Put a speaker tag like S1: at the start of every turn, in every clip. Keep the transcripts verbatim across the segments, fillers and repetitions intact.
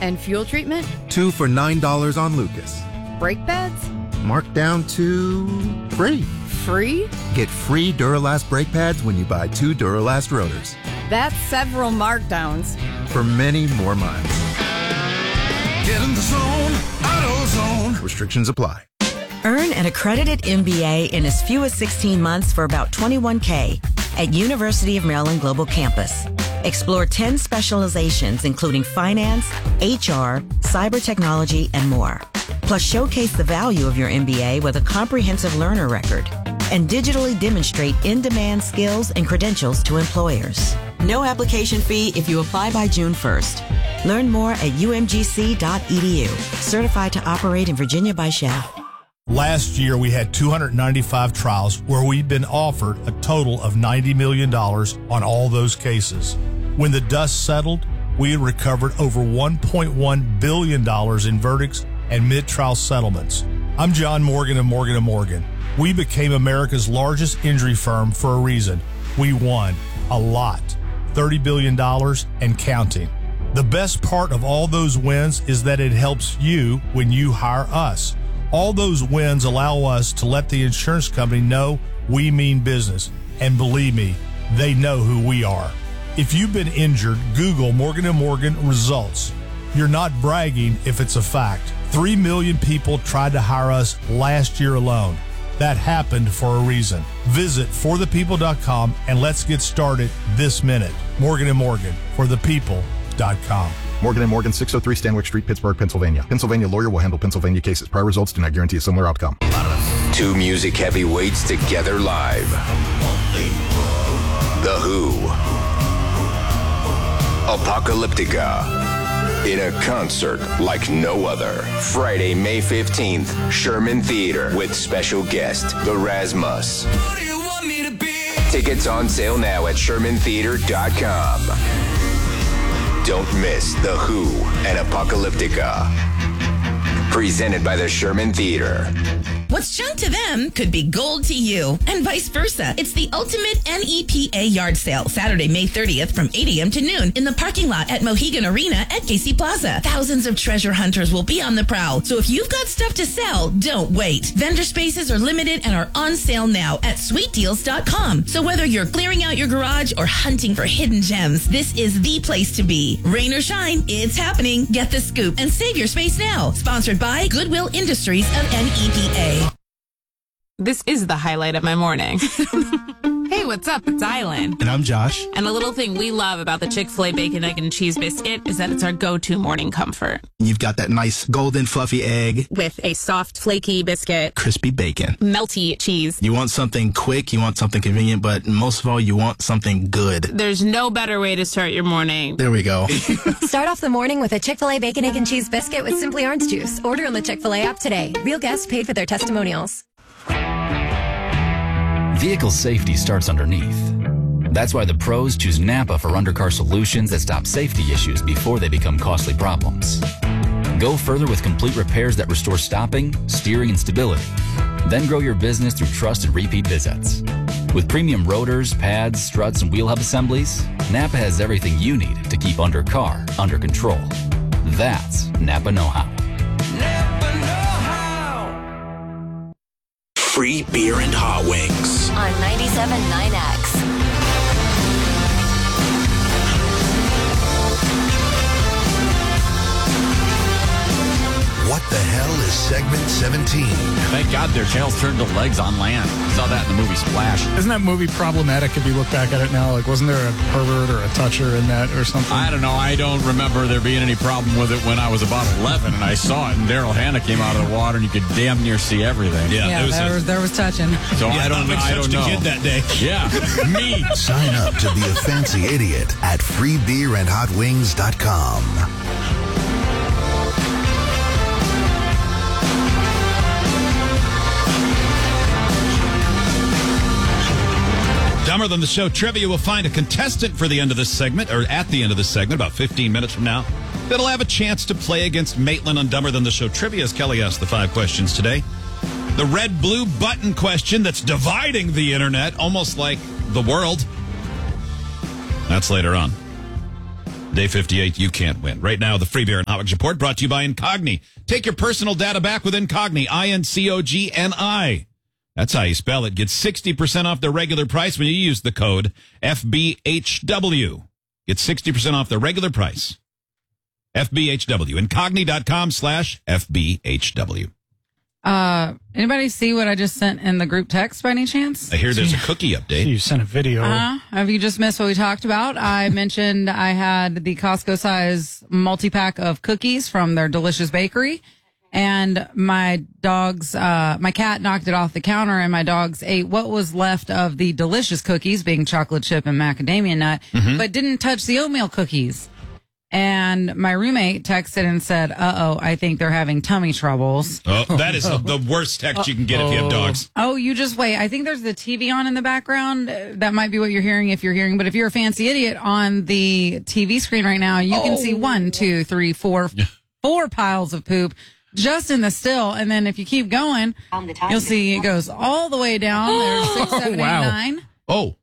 S1: And fuel treatment?
S2: Two for nine dollars on Lucas.
S1: Brake pads?
S2: Marked down to free.
S1: Free?
S2: Get free Duralast brake pads when you buy two Duralast rotors.
S1: That's several markdowns.
S2: For many more miles.
S3: Get in the zone, AutoZone.
S2: Restrictions apply.
S4: Earn an accredited M B A in as few as sixteen months for about twenty-one thousand dollars at University of Maryland Global Campus. Explore ten specializations, including finance, H R, cyber technology, and more. Plus, showcase the value of your M B A with a comprehensive learner record and digitally demonstrate in-demand skills and credentials to employers. No application fee if you apply by June first. Learn more at U M G C dot E D U. Certified to operate in Virginia by S C H A F.
S5: Last year, we had two hundred ninety-five trials where we've been offered a total of ninety million dollars on all those cases. When the dust settled, we had recovered over one point one billion dollars in verdicts and mid-trial settlements. I'm John Morgan of Morgan and Morgan. We became America's largest injury firm for a reason. We won a lot, thirty billion dollars and counting. The best part of all those wins is that it helps you when you hire us. All those wins allow us to let the insurance company know we mean business. And believe me, they know who we are. If you've been injured, Google Morgan and Morgan results. You're not bragging if it's a fact. Three million people tried to hire us last year alone. That happened for a reason. Visit for the people dot com and let's get started this minute. Morgan and Morgan, for the people dot com.
S2: Morgan and Morgan, six oh three Stanwick Street, Pittsburgh, Pennsylvania. Pennsylvania lawyer will handle Pennsylvania cases. Prior results do not guarantee a similar outcome.
S6: Two music heavyweights together live. The Who. Apocalyptica. In a concert like no other. Friday, May fifteenth, Sherman Theater with special guest, The Rasmus.
S3: What do you want me to be?
S6: Tickets on sale now at Sherman Theater dot com. Don't miss The Who and Apocalyptica. Presented by the Sherman Theater.
S7: What's junk to them could be gold to you, and vice versa. It's the ultimate N E P A yard sale, Saturday, May thirtieth from eight a.m. to noon in the parking lot at Mohegan Arena at Casey Plaza. Thousands of treasure hunters will be on the prowl, so if you've got stuff to sell, don't wait. Vendor spaces are limited and are on sale now at sweet deals dot com. So whether you're clearing out your garage or hunting for hidden gems, this is the place to be. Rain or shine, it's happening. Get the scoop and save your space now. Sponsored by Goodwill Industries of N E P A.
S8: This is the highlight of my morning. Hey, what's up? It's Island.
S5: And I'm Josh.
S8: And a little thing we love about the Chick-fil-A Bacon, Egg, and Cheese Biscuit is that it's our go-to morning comfort.
S9: You've got that nice golden fluffy egg.
S8: With a soft, flaky biscuit.
S9: Crispy bacon.
S8: Melty cheese.
S9: You want something quick, you want something convenient, but most of all, you want something good.
S8: There's no better way to start your morning.
S9: There we go.
S10: Start off the morning with a Chick-fil-A Bacon, Egg, and Cheese Biscuit with Simply Orange Juice. Order on the Chick-fil-A app today. Real guests paid for their testimonials.
S11: Vehicle safety starts underneath. That's why the pros choose Napa for undercar solutions that stop safety issues before they become costly problems. Go further with complete repairs that restore stopping, steering, and stability. Then grow your business through trust and repeat visits. With premium rotors, pads, struts, and wheel hub assemblies, Napa has everything you need to keep undercar under control. That's Napa know-how.
S3: Napa know-how.
S6: Free beer and hot wings.
S12: On ninety-seven point nine X.
S13: What the hell is segment seventeen?
S14: Thank God their tails turned to legs on land. Saw that in the movie Splash.
S15: Isn't that movie problematic if you look back at it now? Like, wasn't there a pervert or a toucher in that or something?
S14: I don't know. I don't remember there being any problem with it when I was about eleven and I saw it and Daryl Hannah came out of the water and you could damn near see everything.
S16: Yeah, yeah there, was, there was touching.
S14: So
S16: yeah,
S14: I don't know. I don't know.
S16: Kid that day.
S14: Yeah, me.
S13: Sign up to be a fancy idiot at free beer and hot wings dot com.
S17: Dumber Than the Show trivia will find a contestant for the end of this segment, or at the end of this segment, about fifteen minutes from now, that'll have a chance to play against Maitland on Dumber Than the Show trivia as Kelly asked the five questions today. The red blue button question that's dividing the internet, almost like the world. That's later on. Day fifty-eight, you can't win. Right now, the Free Beer and Hot Wings Report brought to you by Incogni. Take your personal data back with Incogni, I N C O G N I. That's how you spell it. Get sixty percent off the regular price when you use the code F B H W. Get sixty percent off the regular price. F B H W. Incogni.com slash F B H W.
S16: Uh, anybody see what I just sent in the group text by any chance?
S17: I hear there's a cookie update.
S15: You sent a video.
S16: Uh, have you just missed what we talked about? I mentioned I had the Costco size multi-pack of cookies from their delicious bakery. And my dog's, uh, my cat knocked it off the counter and my dogs ate what was left of the delicious cookies, being chocolate chip and macadamia nut,
S17: Mhm.
S16: but didn't touch the oatmeal cookies. And my roommate texted and said, uh-oh, I think they're having tummy troubles.
S17: Oh, that is the worst text you can get if you have dogs.
S16: Oh, you just wait. I think there's the T V on in the background. Uh, That might be what you're hearing if you're hearing. But if you're a fancy idiot on the T V screen right now, you can see one, two, three, four, four piles of poop just in the still. And then if you keep going, you'll see it goes all the way down. There's six, seven, eight,
S15: wow.
S16: nine,
S17: Oh,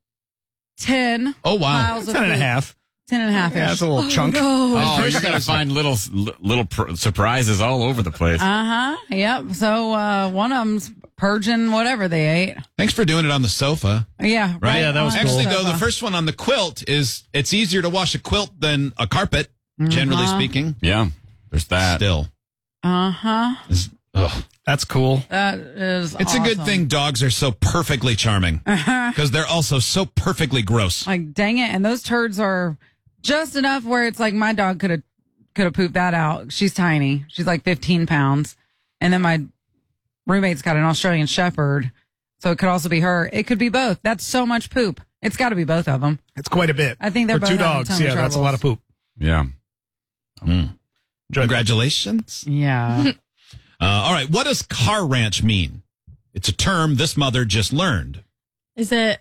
S16: ten
S17: oh wow.
S16: piles of
S15: Ten and a
S16: poop.
S15: half.
S16: Ten and a half.
S15: Yeah, that's a little chunk.
S16: No.
S14: Oh, you're going to find little little pr- surprises all over the place.
S16: Uh-huh. Yep. So uh, one of them's purging whatever they ate.
S17: Thanks for doing it on the sofa.
S16: Yeah.
S17: Right?
S15: Yeah, that was
S17: Actually,
S15: cool.
S17: though, the first one on the quilt is it's easier to wash a quilt than a carpet, generally
S16: Uh-huh.
S17: speaking.
S14: Yeah, there's that.
S17: Still.
S16: Uh-huh.
S17: Ugh.
S15: That's cool.
S16: That is
S17: It's a good
S16: awesome.
S17: thing dogs are so perfectly charming because they're also so perfectly gross.
S16: Like, dang it. And those turds are just enough where it's like my dog could have could have pooped that out. She's tiny. She's like fifteen pounds. And then my roommate's got an Australian Shepherd. So it could also be her. It could be both. That's so much poop. It's got to be both of them.
S15: It's quite a bit.
S16: I think they're
S15: For
S16: both
S15: two
S16: having
S15: dogs.
S16: tummy
S15: Yeah, that's a lot of poop.
S14: Yeah.
S17: Mm. Congratulations.
S16: Yeah.
S17: Uh, all right. What does car ranch mean? It's a term this mother just learned.
S18: Is it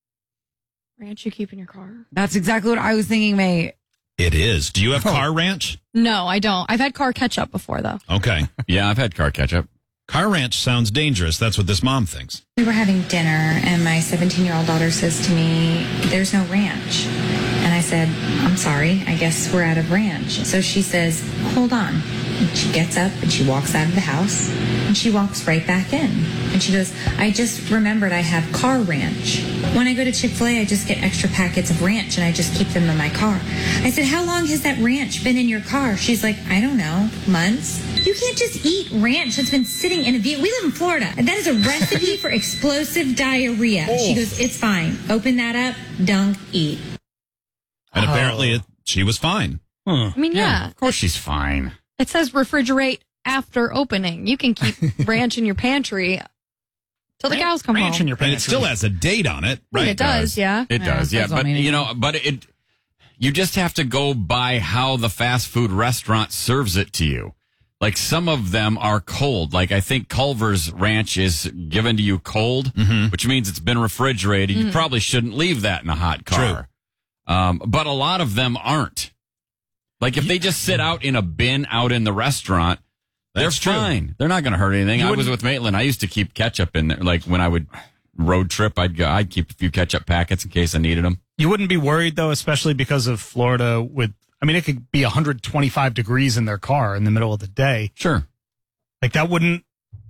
S18: ranch you keep in your car?
S16: That's exactly what I was thinking, mate.
S17: It is. Do you have car ranch?
S18: No, I don't. I've had car ketchup before, though.
S17: Okay.
S14: Yeah, I've had car ketchup.
S17: Car ranch sounds dangerous. That's what this mom thinks.
S19: We were having dinner, and my seventeen-year-old daughter says to me, "There's no ranch." And I said, "I'm sorry, I guess we're out of ranch." So she says, "Hold on." And she gets up and she walks out of the house, and she walks right back in. And she goes, "I just remembered I have car ranch. When I go to Chick-fil-A, I just get extra packets of ranch, and I just keep them in my car." I said, "How long has that ranch been in your car?" She's like, "I don't know, months." You can't just eat ranch that's been sitting in a vehicle. We live in Florida. And that is a recipe for explosive diarrhea.
S17: Oh.
S19: She goes, "It's fine. Open that up, dunk, eat."
S17: And
S15: Oh.
S17: apparently it, she was fine.
S18: I mean, yeah.
S14: Of course she's fine.
S18: It says refrigerate after opening. You can keep ranch in your pantry till the cows come
S15: Ranch
S18: home.
S15: in your
S17: And
S15: pantry.
S17: it still has a date on it,
S18: I mean,
S17: right?
S18: it does, yeah.
S14: It
S16: Yeah,
S14: does, yeah.
S16: that's what
S14: But,
S16: I mean.
S14: you know, but it, you just have to go by how the fast food restaurant serves it to you. Like some of them are cold. Like I think Culver's Ranch is given to you cold,
S17: Mhm.
S14: which means it's been refrigerated. You probably shouldn't leave that in a hot car. Um, but a lot of them aren't. Like if they just sit out in a bin out in the restaurant, they're
S17: That's true.
S14: fine. They're not going to hurt anything.
S15: You
S14: I was
S15: wouldn't-
S14: with Maitland. I used to keep ketchup in there. Like when I would road trip, I'd go, I'd keep a few ketchup packets in case I needed them.
S15: You wouldn't be worried, though, especially because of Florida with, I mean, it could be one hundred twenty-five degrees in their car in the middle of the day.
S14: Sure.
S15: Like that wouldn't.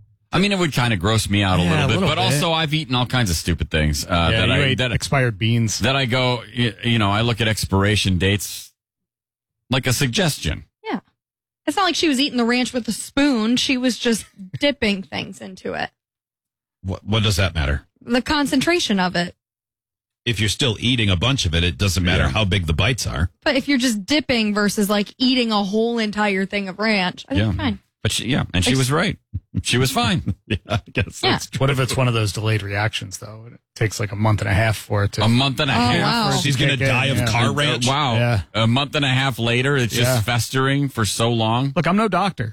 S14: I mean, it would kind of gross me out a
S15: Yeah,
S14: little
S15: a
S14: bit,
S15: little
S14: but
S15: bit.
S14: also I've eaten all kinds of stupid things uh,
S15: yeah,
S14: that
S15: you
S14: I
S15: ate
S14: that,
S15: expired beans.
S14: that I go, you, you know, I look at expiration dates like a suggestion.
S18: Yeah. It's not like she was eating the ranch with a spoon. She was just dipping things into it.
S17: What, what does that matter?
S18: The concentration of it.
S17: If you're still eating a bunch of it, it doesn't matter
S14: Yeah.
S17: how big the bites are.
S18: But if you're just dipping versus like eating a whole entire thing of ranch, I think
S14: Yeah.
S18: fine.
S14: But she, yeah, and she was right. She was fine.
S17: Yeah, I guess
S18: Yeah.
S17: that's true.
S15: What if it's one of those delayed reactions, though? It takes like a month and a half for it to.
S14: A month and a
S18: Oh,
S14: half.
S18: wow.
S17: She's going to
S15: Kick in,
S17: die of
S15: yeah.
S17: car
S14: Uh,
S17: ranch?
S14: wow.
S15: Yeah.
S14: A month and a half later, it's
S15: Yeah.
S14: just festering for so long.
S15: Look, I'm no doctor,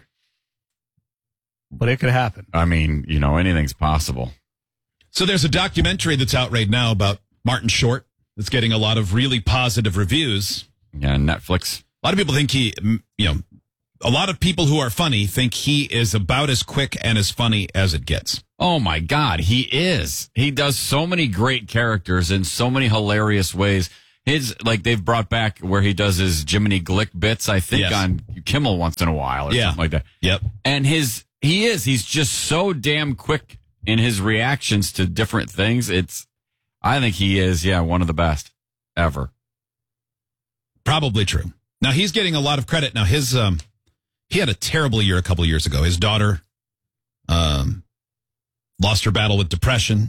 S15: but it could happen.
S14: I mean, you know, anything's possible.
S17: So there's a documentary that's out right now about Martin Short that's getting a lot of really positive reviews.
S14: Yeah, Netflix.
S17: A lot of people think he, mm, you know, a lot of people who are funny think he is about as quick and as funny as it gets.
S14: Oh my God, he is. He does so many great characters in so many hilarious ways. his, like, they've brought back where he does his Jiminy Glick bits, I think,
S17: Yes.
S14: on Kimmel once in a while or
S17: Yeah.
S14: something like that.
S17: Yep.
S14: And his, he is, he's just so damn quick in his reactions to different things. It's, I think he is, yeah, one of the best ever.
S17: Probably true. Now he's getting a lot of credit. Now his, um, he had a terrible year a couple of years ago. His daughter, um, lost her battle with depression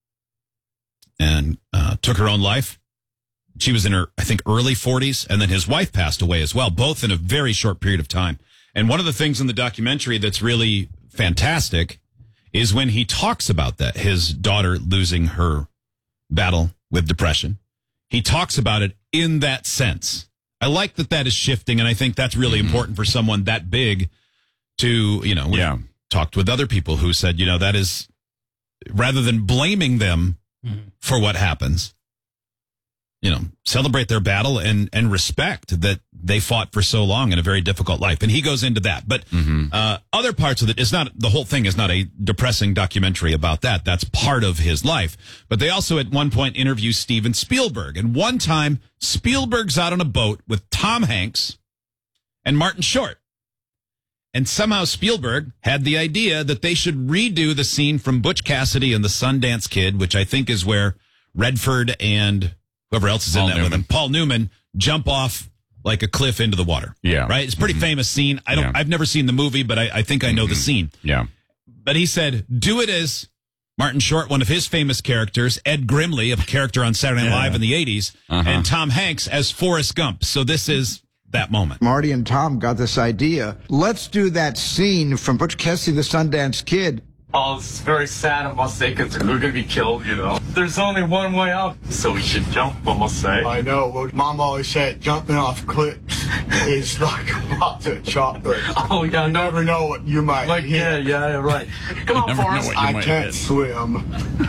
S17: and uh, took her own life. She was in her, I think, early forties, and then his wife passed away as well, both in a very short period of time. And one of the things in the documentary that's really fantastic is when he talks about that, his daughter losing her battle with depression. He talks about it in that sense. I like that that is shifting, and I think that's really mm-hmm. important for someone that big to, you know, we
S14: yeah.
S17: talked with other people who said, you know, that is, rather than blaming them mm-hmm. for what happens, you know, celebrate their battle and, and respect that they fought for so long in a very difficult life. And he goes into that. But
S14: mm-hmm.
S17: uh, other parts of it is not, the whole thing is not a depressing documentary about that. That's part of his life. But they also at one point interview Steven Spielberg. And one time, Spielberg's out on a boat with Tom Hanks and Martin Short. And somehow Spielberg had the idea that they should redo the scene from Butch Cassidy and the Sundance Kid, which I think is where Redford and whoever else is
S14: Paul
S17: in that
S14: Newman.
S17: with him, Paul Newman, jump off like a cliff into the water.
S14: Yeah.
S17: Right? It's a pretty
S14: Mm-hmm.
S17: famous scene. I don't,
S14: Yeah.
S17: I've never seen the movie, but I, I think I know
S14: Mm-hmm.
S17: the scene.
S14: Yeah.
S17: But he said, do it as Martin Short, one of his famous characters, Ed Grimley, a character on Saturday Night
S14: Yeah.
S17: Live in the eighties,
S14: Uh-huh.
S17: and Tom Hanks as Forrest Gump. So this is that moment.
S20: Marty and Tom got this idea. Let's do that scene from Butch Cassidy and the Sundance Kid.
S21: Oh, it's very sad, I must say, because we're going to be killed, you know. There's only one way out, so we should jump, I must say.
S22: I know. Well, Mom always said jumping off cliffs is like a box of chocolate.
S21: Oh, yeah,
S22: You never know what you might
S21: like,
S22: hit.
S21: yeah, yeah, yeah, right. Come on,
S14: Never know
S21: Forrest.
S14: what you
S22: I
S14: might
S22: can't
S14: hit.
S22: swim.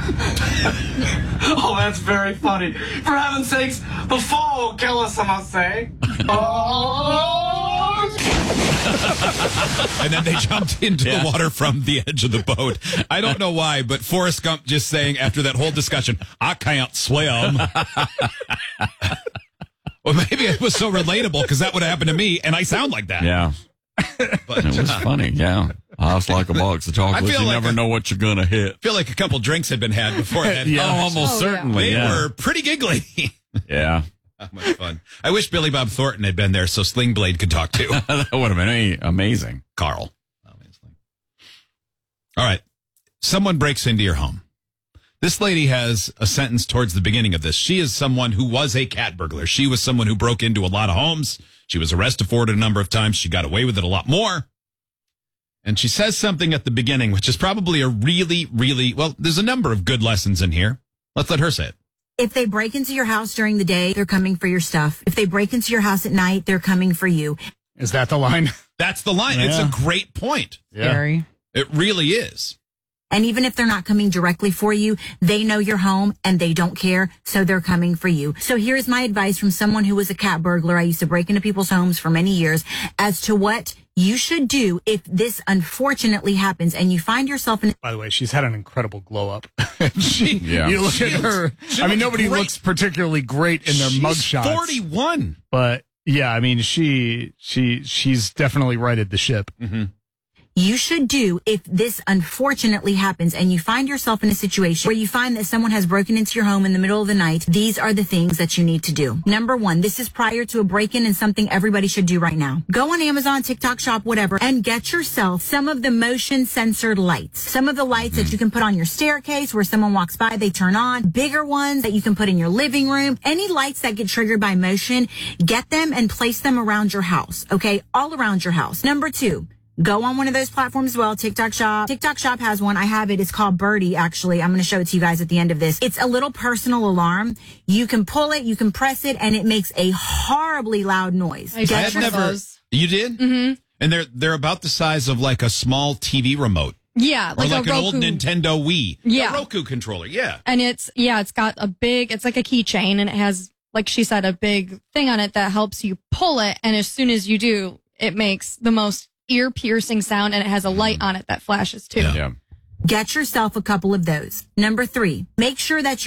S21: Oh, that's very funny. For heaven's sakes, the fall will kill us, I must say.
S17: And then they jumped into
S14: Yeah.
S17: the water from the edge of the boat. I don't know why, but Forrest Gump just saying after that whole discussion, I can't swim. Well, maybe it was so relatable because that would happen to me, and I sound like that.
S14: Yeah.
S17: But,
S14: It was
S17: uh,
S14: funny, yeah. I was like a box of chocolates.
S17: I feel
S14: You
S17: like
S14: never
S17: a-
S14: know what you're going to hit.
S17: I feel like a couple drinks had been had before that.
S14: Yeah. Oh, almost
S18: Oh, yeah.
S14: certainly,
S17: They
S14: yeah.
S17: were pretty giggly.
S14: Yeah.
S17: How much fun. I wish Billy Bob Thornton had been there so Sling Blade could talk to
S14: That would have been amazing.
S17: Carl. Obviously. All right. Someone breaks into your home. This lady has a sentence towards the beginning of this. She is someone who was a cat burglar. She was someone who broke into a lot of homes. She was arrested for it a number of times. She got away with it a lot more. And she says something at the beginning, which is probably a really, really, well, there's a number of good lessons in here. Let's let her say it.
S23: If they break into your house during the day, they're coming for your stuff. If they break into your house at night, they're coming for you.
S15: Is that the line?
S17: That's the line. It's
S15: Yeah.
S17: a great point.
S16: Scary.
S17: It really is.
S23: And even if they're not coming directly for you, they know you're home and they don't care, so they're coming for you. So here's my advice from someone who was a cat burglar. I used to break into people's homes for many years as to what you should do if this unfortunately happens and you find yourself in.
S15: By the way, she's had an incredible glow up. she,
S14: Yeah.
S15: You look
S17: She
S15: at
S17: looks-
S15: her.
S17: she
S15: I mean,
S17: looks
S15: nobody
S17: great.
S15: looks particularly great in their
S17: She's
S15: mugshots.
S17: forty-one.
S15: But yeah, I mean, she she she's definitely righted the ship.
S17: Mm-hmm.
S23: You should do if this unfortunately happens and you find yourself in a situation where you find that someone has broken into your home in the middle of the night. These are the things that you need to do. Number one, this is prior to a break-in and something everybody should do right now. Go on Amazon, TikTok Shop, whatever, and get yourself some of the motion censored lights. Some of the lights that you can put on your staircase where someone walks by, they turn on. Bigger ones that you can put in your living room. Any lights that get triggered by motion, get them and place them around your house. Okay? All around your house. Number two, go on one of those platforms as well. TikTok Shop. TikTok Shop has one. I have it. It's called Birdie, actually. I'm going to show it to you guys at the end of this. It's a little personal alarm. You can pull it, you can press it, and it makes a horribly loud noise.
S18: I used to
S17: I
S18: have
S17: had never.
S18: those.
S17: You did?
S18: Mm-hmm.
S17: And they're they're about the size of like a small T V remote.
S18: Yeah,
S17: Or
S18: like,
S17: like
S18: a
S17: an
S18: Roku.
S17: old Nintendo Wii.
S18: Yeah.
S17: A Roku controller, yeah.
S18: And it's, yeah, it's got a big, it's like a keychain and it has, like she said, a big thing on it that helps you pull it. And as soon as you do, it makes the most ear piercing sound and it has a light on it that flashes too.
S14: Yeah.
S23: Get yourself a couple of those. Number three, make sure that your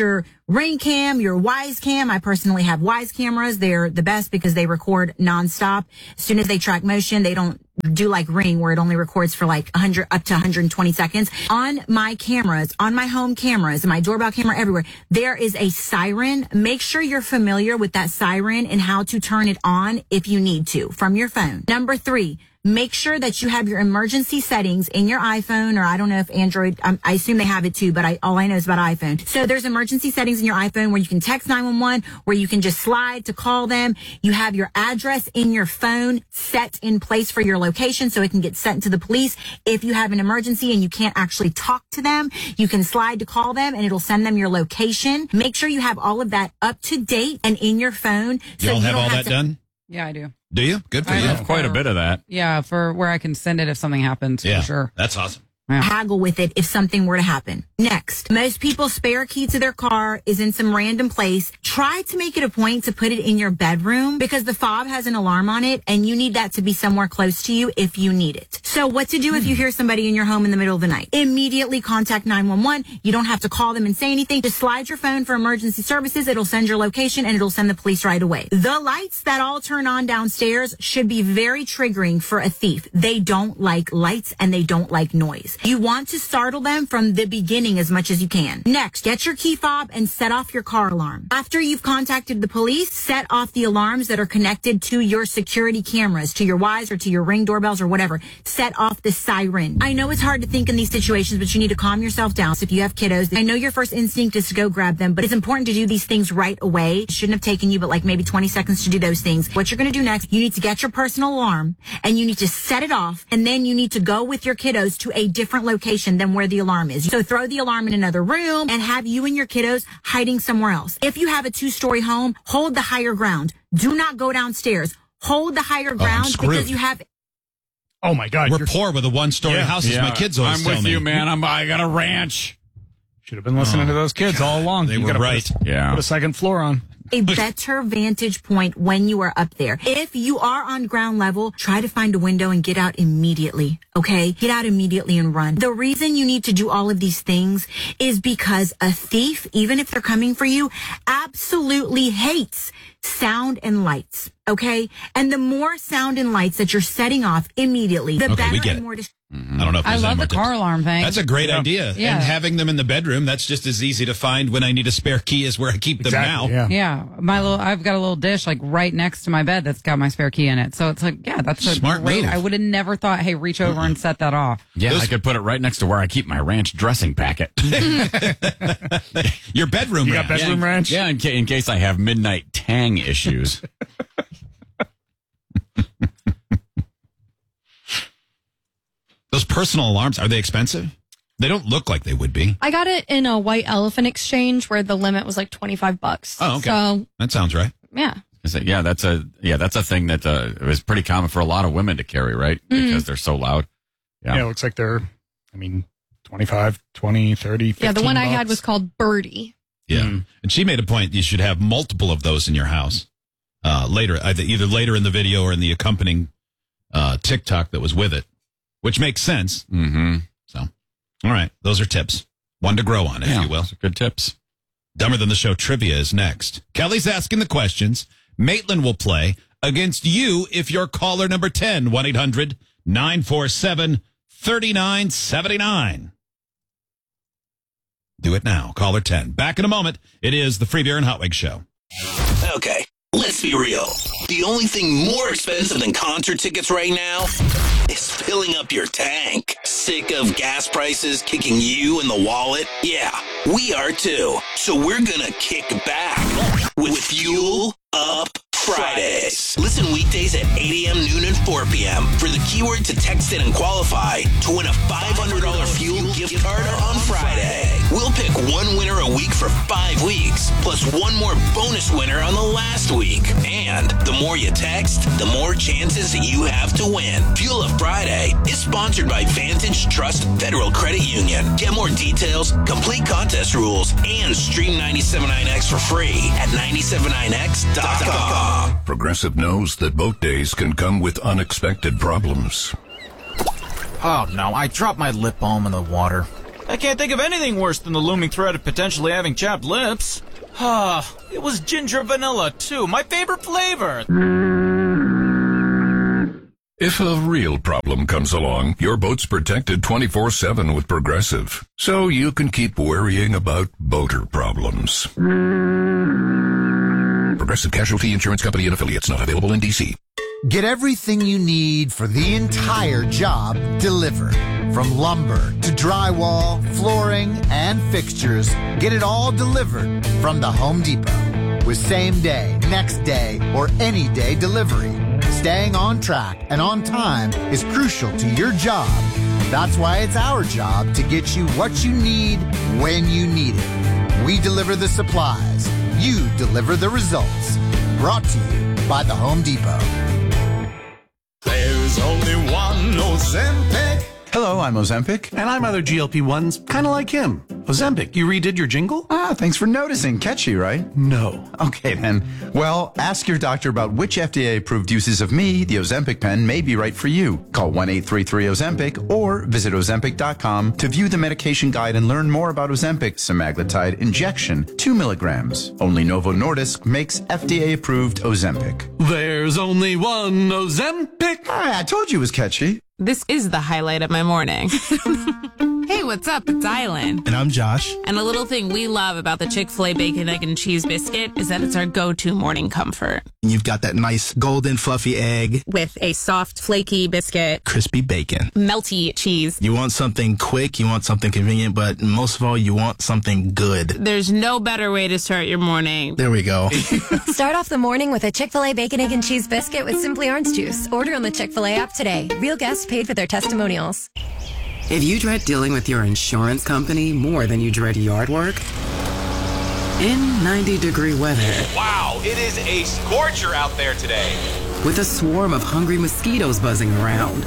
S23: Ring Cam, your Wise Cam. I personally have Wise cameras. They're the best because they record nonstop. As soon as they track motion, they don't do like Ring where it only records for like one hundred up to one hundred twenty seconds. On my cameras, on my home cameras, my doorbell camera, everywhere, there is a siren. Make sure you're familiar with that siren and how to turn it on if you need to from your phone. Number three, make sure that you have your emergency settings in your iPhone, or I don't know if Android, um, I assume they have it too, but I, all I know is about iPhone. So there's emergency settings in your iPhone where you can text nine one one, where you can just slide to call them. You have your address in your phone set in place for your location so it can get sent to the police. If you have an emergency and you can't actually talk to them, you can slide to call them and it'll send them your location. Make sure you have all of that up to date and in your phone.
S17: You all
S23: you
S17: have
S23: don't
S17: all
S23: have
S17: that
S23: to-
S17: done?
S16: Yeah, I do.
S17: Do you? Good for
S16: I
S17: you.
S16: have
S14: Quite a bit of that.
S16: Yeah, for where I can send it if something happens,
S17: Yeah,
S16: for sure.
S17: that's awesome.
S23: Haggle with it if something were to happen. Next, most people's spare key to their car is in some random place. Try to make it a point to put it in your bedroom because the fob has an alarm on it and you need that to be somewhere close to you if you need it. So what to do if you hear somebody in your home in the middle of the night? Immediately contact nine one one. You don't have to call them and say anything. Just slide your phone for emergency services. It'll send your location and it'll send the police right away. The lights that all turn on downstairs should be very triggering for a thief. They don't like lights and they don't like noise. You want to startle them from the beginning as much as you can. Next, get your key fob and set off your car alarm. After you've contacted the police, set off the alarms that are connected to your security cameras, to your Wise or to your Ring doorbells or whatever. Set off the siren. I know it's hard to think in these situations, but you need to calm yourself down. So if you have kiddos, I know your first instinct is to go grab them, but it's important to do these things right away. It shouldn't have taken you but like maybe twenty seconds to do those things. What you're going to do next, you need to get your personal alarm and you need to set it off, and then you need to go with your kiddos to a different location than where the alarm is. So throw the alarm in another room and have you and your kiddos hiding somewhere else. If you have a two-story home, hold the higher ground. Do not go downstairs. Hold the higher ground
S17: screwed.
S23: because you have...
S15: Oh my God.
S17: We're
S15: you're-
S17: poor with a one-story
S15: Yeah.
S17: house, as
S14: Yeah,
S17: my kids always
S14: I'm
S17: tell
S14: with
S17: me.
S14: you, man. I'm, I got a ranch.
S15: Should have been listening to those kids all along.
S17: They
S15: You
S17: were
S15: gotta put
S17: right.
S15: a-
S14: Yeah.
S15: Put a second floor on.
S23: a better vantage point when you are up there. If you are on ground level, try to find a window and get out immediately. Okay? Get out immediately and run. The reason you need to do all of these things is because a thief, even if they're coming for you, absolutely hates sound and lights. Okay? And the more sound and lights that you're setting off immediately, the
S17: Okay,
S23: better
S17: we get
S23: and
S17: it.
S23: more dis-
S17: I don't know if
S16: I
S17: there's any
S16: love
S17: more
S16: the
S17: tips.
S16: car alarm thing.
S17: That's a great
S15: Yeah.
S17: idea.
S16: Yeah.
S17: And having them in the bedroom, that's just as easy to find when I need a spare key as where I keep them
S15: Exactly,
S17: now.
S15: yeah.
S16: Yeah, my little, I've got a little dish like right next to my bed that's got my spare key in it. So it's like, yeah, that's a
S17: Smart
S16: great.
S17: move.
S16: I would have never thought, hey, reach over and set that off.
S14: Yeah,
S17: Those-
S14: I could put it right next to where I keep my ranch dressing packet.
S17: Your bedroom
S15: You
S17: ranch.
S15: got bedroom
S14: yeah,
S15: ranch?
S14: Yeah, in, ca- in case I have midnight tang issues.
S17: Those personal alarms, are they expensive? They don't look like they would be.
S18: I got it in a white elephant exchange where the limit was like twenty-five bucks.
S17: Oh, okay.
S18: So,
S17: That sounds right.
S18: yeah.
S14: Is it- yeah, that's a yeah, that's a thing that uh, is pretty common for a lot of women to carry, right?
S18: Mm-hmm.
S14: Because they're so loud.
S15: Yeah.
S14: Yeah.
S15: It looks like they're, I mean, twenty-five, twenty, thirty,
S18: Yeah, the
S15: fifteen
S18: one I had
S15: bucks.
S18: was called Birdie.
S17: Yeah.
S15: Mm.
S17: And she made a point you should have multiple of those in your house. Uh, later, either, either later in the video or in the accompanying uh, TikTok that was with it, which makes sense.
S14: Mm-hmm.
S17: So, all right. Those are tips. One to grow on, if
S14: Yeah,
S17: you will.
S14: those are good tips.
S17: Dumber Than the Show trivia is next. Kelly's asking the questions. Maitland will play against you if you're caller number ten, one eight hundred nine four seven three nine seven nine. Do it now. Caller ten. Back in a moment. It is the Free Beer and Hot Wings Show.
S1: Okay, let's be real. The only thing more expensive than concert tickets right now is filling up your tank. Sick of gas prices kicking you in the wallet? Yeah, we are too. So we're gonna kick back with Fuel Up Fridays. Listen weekdays at eight a.m., noon, and four p.m. for the keyword to text in and qualify to win a five hundred dollars fuel gift card on Friday. We'll pick one winner a week for five weeks, plus one more bonus winner on the last week. And the more you text, the more chances you have to win. Fuel Up Friday is sponsored by Vantage Trust Federal Credit Union. Get more details, complete contest rules, and stream ninety-seven point nine X for free at nine seven nine x dot com.
S13: Progressive knows that boat days can come with unexpected problems.
S2: Oh no, I dropped my lip balm in the water. I can't think of anything worse than the looming threat of potentially having chapped lips. Ah, it was ginger vanilla, too. My favorite flavor.
S4: If a real problem comes along, your boat's protected twenty-four seven with Progressive, so you can keep worrying about boater problems. Progressive Casualty Insurance Company and Affiliates, not available in D C.
S5: Get everything you need for the entire job delivered. From lumber to drywall, flooring, and fixtures, get it all delivered from the Home Depot. With same day, next day, or any day delivery. Staying on track and on time is crucial to your job. That's why it's our job to get you what you need when you need it. We deliver the supplies. You deliver the results. Brought to you by the Home Depot.
S3: There's only one Ozempic.
S7: Hello, I'm Ozempic. And I'm other G L P ones, kind of like him. Ozempic, you redid your jingle? Ah, thanks for noticing. Catchy, right? No. Okay, then. Well, ask your doctor about which F D A-approved uses of me, the Ozempic pen, may be right for you. Call one eight three three Ozempic or visit Ozempic dot com to view the medication guide and learn more about Ozempic semaglutide injection, two milligrams. Only Novo Nordisk makes F D A-approved Ozempic.
S2: There's only one Ozempic.
S7: Ah, I told you it was catchy.
S8: This is the highlight of my morning. Hey, what's up? It's Island.
S9: And I'm Josh.
S8: And a little thing we love about the Chick-fil-A Bacon, Egg, and Cheese Biscuit is that it's our go-to morning comfort.
S9: You've got that nice golden fluffy egg.
S8: With a soft, flaky biscuit.
S9: Crispy bacon.
S8: Melty cheese.
S9: You want something quick, you want something convenient, but most of all, you want something good.
S8: There's no better way to start your morning.
S9: There we go.
S10: Start off the morning with a Chick-fil-A Bacon, Egg, and Cheese Biscuit with Simply Orange Juice. Order on the Chick-fil-A app today. Real guests paid for their testimonials.
S24: If you dread dealing with your insurance company more than you dread yard work, in ninety degree weather.
S25: Wow, it is a scorcher out there today.
S24: With a swarm of hungry mosquitoes buzzing around,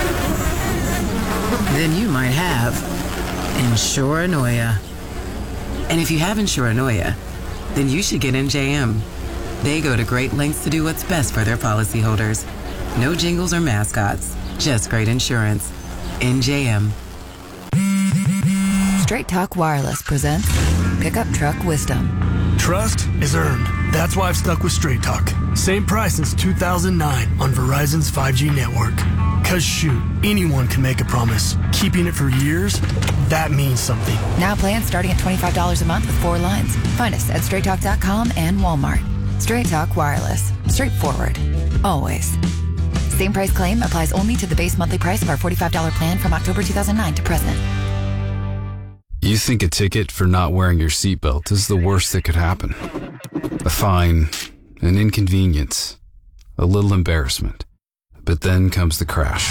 S24: then you might have Insuranoia. And if you have Insuranoia, then you should get N J M. They go to great lengths to do what's best for their policyholders. No jingles or mascots, just great insurance. N J M.
S26: Straight Talk Wireless presents Pickup Truck Wisdom.
S27: Trust is earned. That's why I've stuck with Straight Talk. Same price since two thousand nine on Verizon's five G network. Cause shoot, anyone can make a promise. Keeping it for years, that means something.
S26: Now plans starting at twenty-five dollars a month with four lines. Find us at straight talk dot com and Walmart. Straight Talk Wireless. Straightforward. Always. Same price claim applies only to the base monthly price of our forty-five dollars plan from October two thousand nine to present.
S28: You think a ticket for not wearing your seatbelt is the worst that could happen. A fine, an inconvenience, a little embarrassment. But then comes the crash.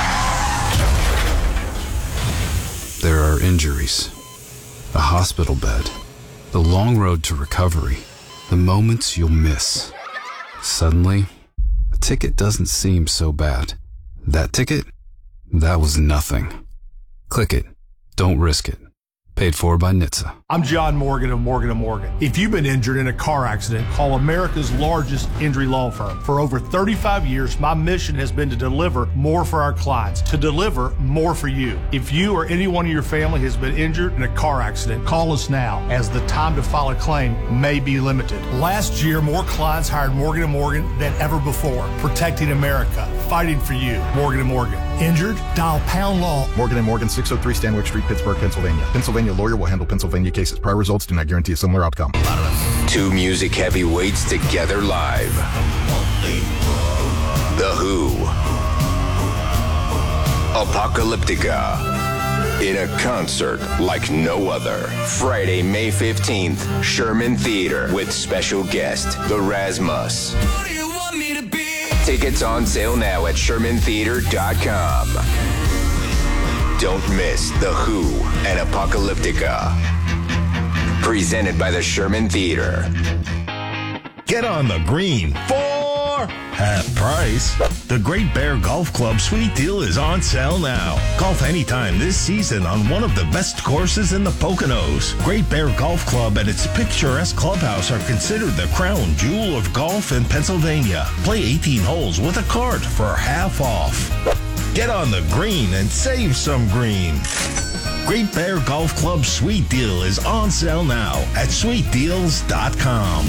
S28: There are injuries, a hospital bed, the long road to recovery, the moments you'll miss. Suddenly, a ticket doesn't seem so bad. That ticket? That was nothing. Click it. Don't risk it. Paid for by N H T S A.
S29: I'm John Morgan of Morgan and Morgan. If you've been injured in a car accident, call America's largest injury law firm. For over thirty-five years, my mission has been to deliver more for our clients, to deliver more for you. If you or anyone in your family has been injured in a car accident, call us now, as the time to file a claim may be limited. Last year, more clients hired Morgan and Morgan than ever before, protecting America, fighting for you. Morgan and Morgan. Injured? Dial pound law.
S30: Morgan and Morgan, six oh three Stanwick Street, Pittsburgh, Pennsylvania. Pennsylvania lawyer will handle Pennsylvania cases. Prior results do not guarantee a similar outcome.
S6: Two music heavyweights together live. The Who. Apocalyptica. In a concert like no other. Friday, May fifteenth, Sherman Theater with special guest, The Rasmus. Tickets on sale now at Sherman Theater dot com. Don't miss The Who and Apocalyptica. Presented by the Sherman Theater.
S31: Get on the green for half price. The Great Bear Golf Club Sweet Deal is on sale now. Golf anytime this season on one of the best courses in the Poconos. Great Bear Golf Club and its picturesque clubhouse are considered the crown jewel of golf in Pennsylvania. Play eighteen holes with a cart for half off. Get on the green and save some green. Great Bear Golf Club Sweet Deal is on sale now at sweet deals dot com.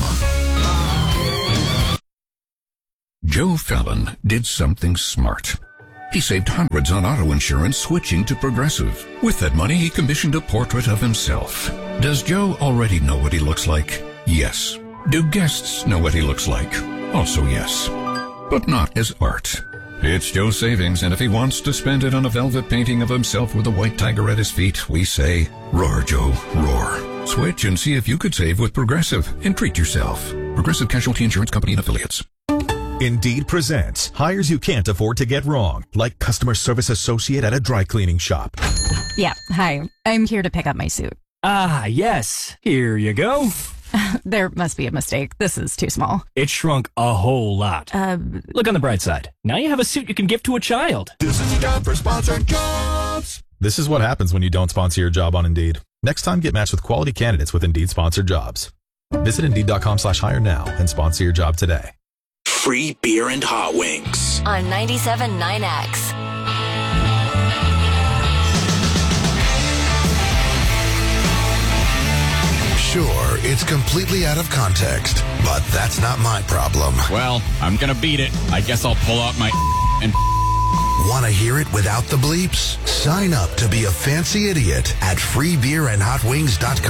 S4: Joe Fallon did something smart. He saved hundreds on auto insurance switching to Progressive. With that money, he commissioned a portrait of himself. Does Joe already know what he looks like? Yes. Do guests know what he looks like? Also yes. But not as art. It's Joe's savings, and if he wants to spend it on a velvet painting of himself with a white tiger at his feet, we say, roar, Joe, roar. Switch and see if you could save with Progressive and treat yourself. Progressive Casualty Insurance Company and Affiliates.
S11: Indeed presents hires you can't afford to get wrong, like customer service associate at a dry cleaning shop.
S12: Yeah, hi. I'm here to pick up my suit.
S14: Ah, yes. Here you go.
S12: There must be a mistake. This is too small.
S14: It shrunk a whole lot.
S12: Uh,
S14: Look on the bright side. Now you have a suit you can give to a child.
S11: This is time for sponsored jobs. This is what happens when you don't sponsor your job on Indeed. Next time, get matched with quality candidates with Indeed sponsored jobs. Visit Indeed.com slash hire now and sponsor your job today.
S1: Free beer and hot wings.
S15: On ninety-seven point nine X.
S13: Sure, it's completely out of context, but that's not my problem.
S16: Well, I'm gonna beat it. I guess I'll pull out my and...
S13: Want to hear it without the bleeps? Sign up to be a fancy idiot at free beer and hot wings dot com.